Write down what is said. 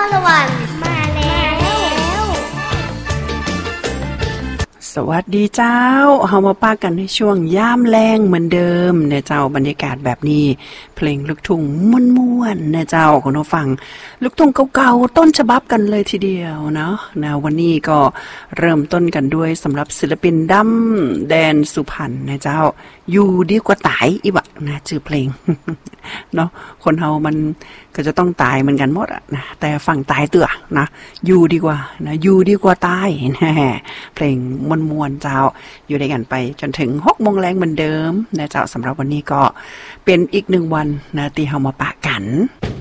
ละวันมาแล้วสวัสดีเจ้าเฮามาป้ากันในช่วงย่ามแรงเหมือนเดิมเนี่ยเจ้าบรรยากาศแบบนี้เพลงลูกทุ่งม่วนๆเนี่ยเจ้าคุณผู้ฟังลูกทุ่งเก่าๆต้นฉบับกันเลยทีเดียวเนาะนะวันนี้ก็เริ่มต้นกันด้วยสำหรับศิลปินดั้มแดนสุพรรณนะเจ้าอยู่ดีกว่าตายอีบะนะชื่อเพลง เนาะคนเฮามันก็จะต้องตายเหมือนกันหมดอ่ะนะแต่ฝั่งตายเตือนะอยู่ดีกว่านะอยู่ดีกว่าตายนะเพลงมวนๆเจ้าอยู่ด้วยกันไปจนถึง 6:00 นเหมือนเดิมนะเจ้าสำหรับวันนี้ก็เป็นอีก1วันนะที่เฮามาปะกัน